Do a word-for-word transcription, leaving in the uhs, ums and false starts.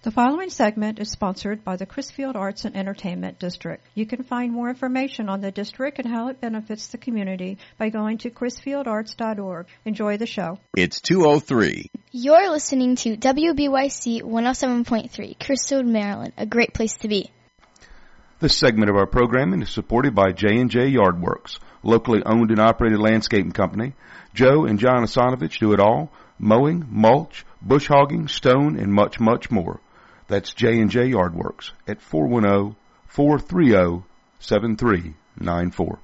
The following segment is sponsored by the Crisfield Arts and Entertainment District. You can find more information on the district and how it benefits the community by going to crisfield arts dot org. Enjoy the show. It's two oh three. You're listening to W B Y C one oh seven point three, Crisfield, Maryland, a great place to be. This segment of our programming is supported by J and J Yardworks, locally owned and operated landscaping company. Joe and John Asanovich do it all: mowing, mulch, bush hogging, stone, and much, much more. That's J and J Yardworks at four one zero, four three zero, seven three nine four.